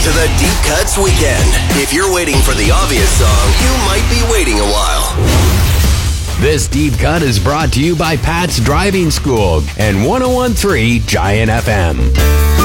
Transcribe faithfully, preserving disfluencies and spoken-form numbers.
to the Deep Cuts Weekend. If you're waiting for the obvious song, you might be waiting a while. This Deep Cut is brought to you by Pat's Driving School and one oh one point three Giant F M.